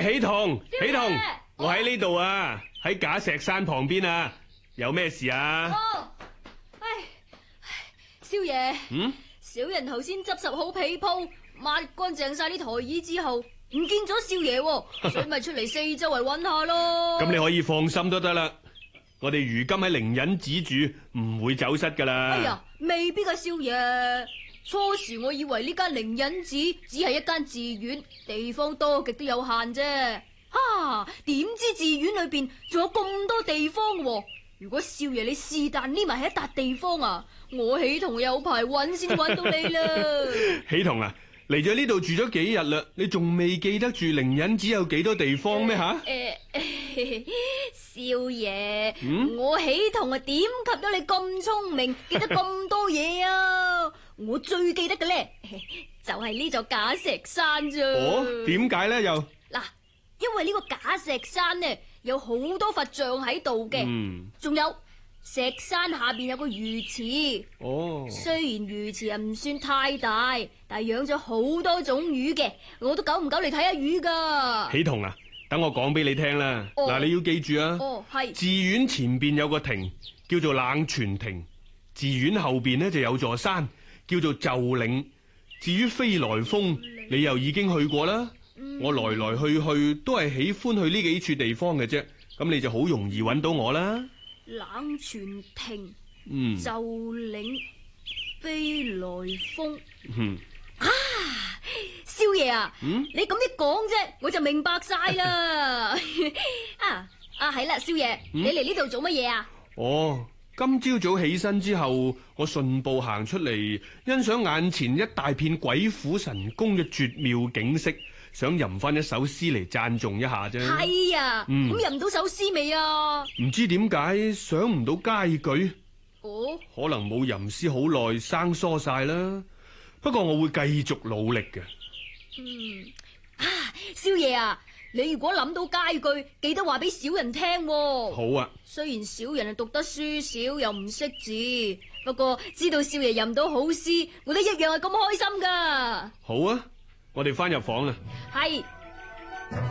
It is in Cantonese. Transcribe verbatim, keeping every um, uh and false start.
喜彤，喜彤，我喺呢度啊，喺假石山旁邊啊，有咩事啊？ 哦，唉，少爺， 嗯， 小人頭先執拾好被鋪，抹乾淨晒啲台椅之後，唔見咗少爺，所以咪出嚟四周圍揾下咯。 咁你可以放心都得啦，我哋如今喺靈隱寺住，唔會走失噶啦。 哎呀，未必啊，少爺。初時我以為呢間靈隱寺只係一間寺院，地方多極都有限啫。哈，點知寺院裏邊仲有咁多地方喎？如果少爺你是但匿埋喺一笪地方啊，我喜同有排揾先揾到你啦。 喜彤啊，嚟咗呢度住咗幾日啦，你仲未記得住靈隱寺有幾多地方咩吓？ 誒、呃呃，少爺， 嗯、 我喜同啊點及到你咁聰明，記得咁多嘢啊！我最記得嘅咧，就係呢座假石山啫。 哦，點解咧又？ 嗱，因為呢個假石山呢，有好多佛像喺度嘅，仲、嗯、有石山下邊有個魚池。哦，雖然魚池啊唔算太大，但係養咗好多種魚嘅，我都久唔久嚟睇下魚噶。 喜彤啊，等我講俾你聽啦。嗱、哦，你要記住啊。 哦，係。 寺院前邊有個亭，叫做冷泉亭。寺院後邊呢就有座山，叫做鷲嶺。至於飛來峰，你又已經去過啦。嗯、我來來去去都係喜歡去呢幾處地方嘅啫，咁你就好容易揾到我啦。 冷泉亭、 嗯、 鷲嶺、飛來峰。 嗯、 啊，少爺啊，嗯、你咁一講啫，我就明白晒啦。啊啊，係啦，少爺，嗯、你嚟呢度做乜嘢啊？ 哦。今朝早起身之後，我順步行出嚟，欣賞眼前一大片鬼斧神工嘅絕妙景色，想吟翻一首詩嚟讚頌一下啫。 係啊，咁吟到首詩未啊？ 唔知點解想唔到佳句。 哦， 可能冇吟詩好耐，生疏晒啦。不過我會繼續努力嘅。 嗯，啊，少爺啊，你如果諗到佳句，記得話俾小人聽喎。 好啊。 雖然小人係讀得書少又唔識字，不過知道少爺吟到好詩，我都一樣係咁開心噶。 好啊，我哋翻入房啦。 係。